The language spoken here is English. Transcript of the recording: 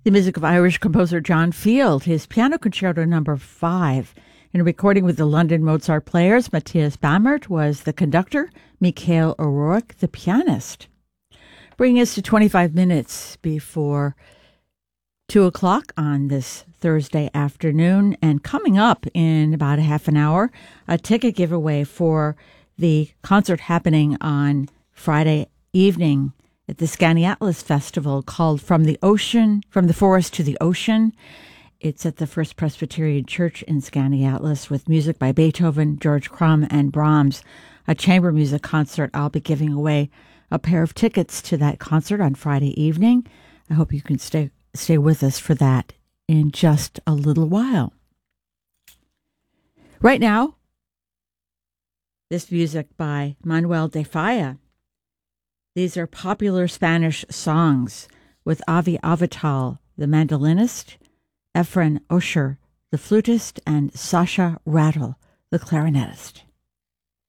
The music of Irish composer John Field, his Piano Concerto No. 5. In a recording with the London Mozart Players, Matthias Bammert was the conductor, Mikhail O'Rourke the pianist. Bringing us to 25 minutes before 2 o'clock on this Thursday afternoon. And coming up in about a half an hour, a ticket giveaway for the concert happening on Friday evening at the Skaneateles Festival called From the Forest to the Ocean. It's at the First Presbyterian Church in Skaneateles with music by Beethoven, George Crumb, and Brahms, a chamber music concert. I'll be giving away a pair of tickets to that concert on Friday evening. I hope you can stay with us for that in just a little while. Right now, this music by Manuel de Falla. These are popular Spanish songs with Avi Avital, the mandolinist, Efren Osher, the flutist, and Sasha Rattle, the clarinetist.